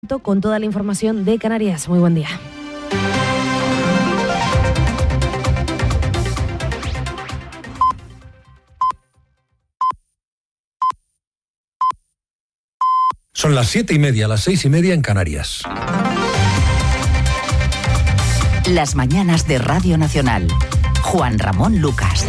Con toda la información de Canarias. Muy buen día. Son las 7:30, las 6:30 en Canarias. Las mañanas de Radio Nacional. Juan Ramón Lucas.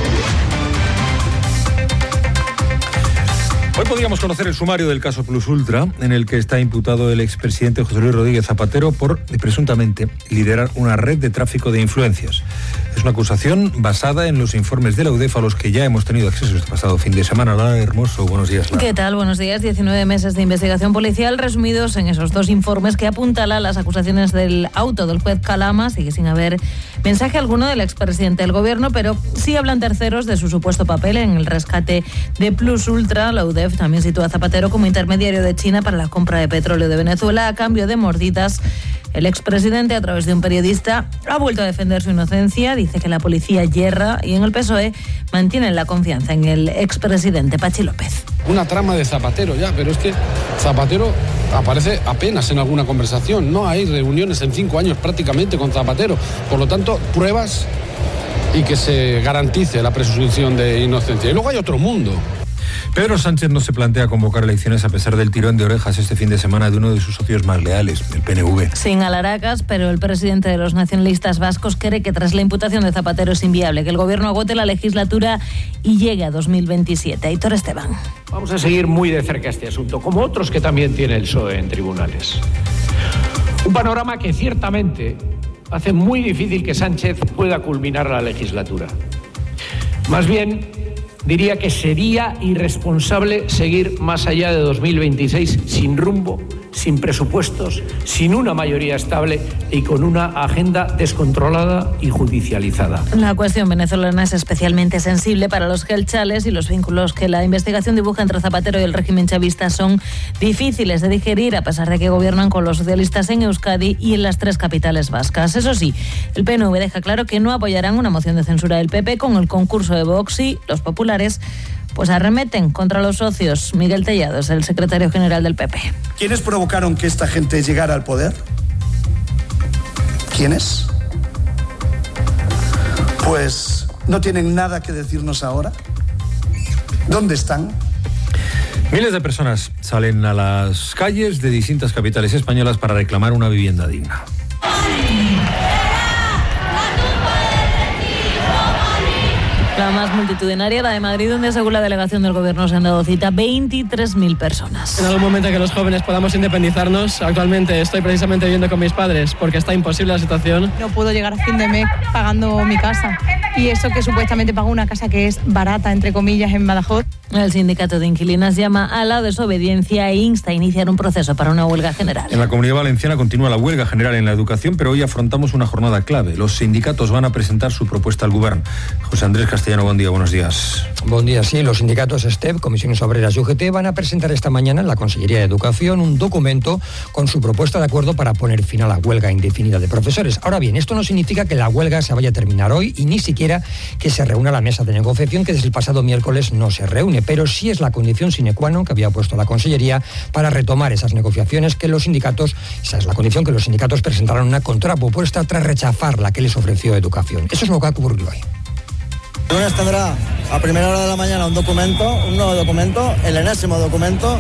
Hoy podríamos conocer el sumario del caso Plus Ultra, en el que está imputado el expresidente José Luis Rodríguez Zapatero por, presuntamente, liderar una red de tráfico de influencias. Es una acusación basada en los informes de la UDEF a los que ya hemos tenido acceso este pasado fin de semana. Lara Hermoso, buenos días, Lara. ¿Qué tal? Buenos días. 19 meses de investigación policial resumidos en esos dos informes que apuntalan las acusaciones del auto del juez Calama. Sigue sin haber mensaje alguno del expresidente del gobierno, pero sí hablan terceros de su supuesto papel en el rescate de Plus Ultra. La UDEF también sitúa a Zapatero como intermediario de China para la compra de petróleo de Venezuela a cambio de mordidas. El expresidente, a través de un periodista, ha vuelto a defender su inocencia, dice que la policía yerra y en el PSOE mantienen la confianza en el expresidente Pachi López. Una trama de Zapatero ya, pero es que Zapatero aparece apenas en alguna conversación, no hay reuniones en 5 años prácticamente con Zapatero, por lo tanto, pruebas y que se garantice la presunción de inocencia. Y luego hay otro mundo. Pedro Sánchez no se plantea convocar elecciones a pesar del tirón de orejas este fin de semana de uno de sus socios más leales, el PNV. Sin alaracas, pero el presidente de los nacionalistas vascos cree que tras la imputación de Zapatero es inviable que el gobierno agote la legislatura y llegue a 2027. Aitor Esteban. Vamos a seguir muy de cerca este asunto, como otros que también tiene el PSOE en tribunales. Un panorama que ciertamente hace muy difícil que Sánchez pueda culminar la legislatura. Más bien, diría que sería irresponsable seguir más allá de 2026 sin rumbo, sin presupuestos, sin una mayoría estable y con una agenda descontrolada y judicializada. La cuestión venezolana es especialmente sensible para los gelchales y los vínculos que la investigación dibuja entre Zapatero y el régimen chavista son difíciles de digerir a pesar de que gobiernan con los socialistas en Euskadi y en las 3 capitales vascas. Eso sí, el PNV deja claro que no apoyarán una moción de censura del PP con el concurso de Vox y los populares pues arremeten contra los socios. Miguel Tellado es el secretario general del PP. ¿Quiénes provocaron que esta gente llegara al poder? ¿Quiénes? Pues no tienen nada que decirnos ahora. ¿Dónde están? Miles de personas salen a las calles de distintas capitales españolas para reclamar una vivienda digna. La más multitudinaria, la de Madrid, donde según la delegación del gobierno se han dado cita 23.000 personas. En algún momento que los jóvenes podamos independizarnos. Actualmente estoy precisamente viviendo con mis padres porque está imposible la situación. No puedo llegar a fin de mes pagando mi casa y eso que supuestamente pago una casa que es barata, entre comillas, en Badajoz. El sindicato de inquilinas llama a la desobediencia e insta a iniciar un proceso para una huelga general. En la Comunidad Valenciana continúa la huelga general en la educación, pero hoy afrontamos una jornada clave. Los sindicatos van a presentar su propuesta al Govern. José Andrés Castellano, buen día, buenos días. Buen día, sí. Los sindicatos STEP, Comisiones Obreras y UGT van a presentar esta mañana en la Consellería de Educación un documento con su propuesta de acuerdo para poner fin a la huelga indefinida de profesores. Ahora bien, esto no significa que la huelga se vaya a terminar hoy y ni siquiera que se reúna la mesa de negociación que desde el pasado miércoles no se reúne, pero sí es la condición sine qua non que había puesto la Consellería para retomar esas negociaciones que los sindicatos, esa es la condición que los sindicatos presentaran una contrapropuesta tras rechazar la que les ofreció Educación. Eso es lo que ha ocurrido hoy. El lunes tendrá a primera hora de la mañana un nuevo documento, el enésimo documento,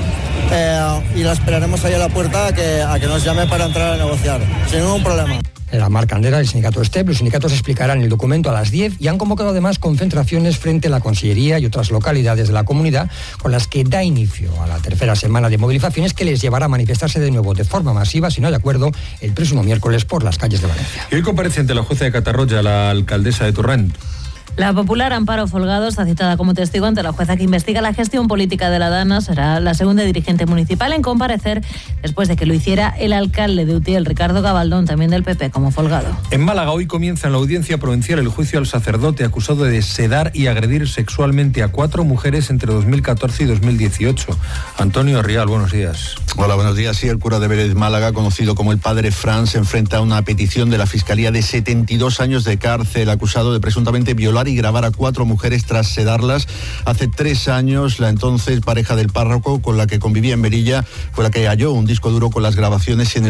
y la esperaremos ahí a la puerta a que nos llame para entrar a negociar, sin ningún problema. La Mar Candera, el sindicato STEP, los sindicatos explicarán el documento a las 10 y han convocado además concentraciones frente a la Consellería y otras localidades de la comunidad con las que da inicio a la tercera semana de movilizaciones que les llevará a manifestarse de nuevo de forma masiva, si no hay acuerdo, el próximo miércoles por las calles de Valencia. Y hoy comparece ante la jueza de Catarroja la alcaldesa de Torrent. La popular Amparo Folgado está citada como testigo ante la jueza que investiga la gestión política de la Dana. Será la segunda dirigente municipal en comparecer después de que lo hiciera el alcalde de Utiel, Ricardo Gabaldón, también del PP, como Folgado. En Málaga hoy comienza en la audiencia provincial el juicio al sacerdote acusado de sedar y agredir sexualmente a 4 mujeres entre 2014 y 2018. Antonio Rial, buenos días. Hola, buenos días. Sí, el cura de Vélez Málaga, conocido como el padre Fran, se enfrenta a una petición de la Fiscalía de 72 años de cárcel, acusado de presuntamente violar y grabar a 4 mujeres tras sedarlas. Hace 3 años, la entonces pareja del párroco con la que convivía en Melilla fue la que halló un disco duro con las grabaciones en el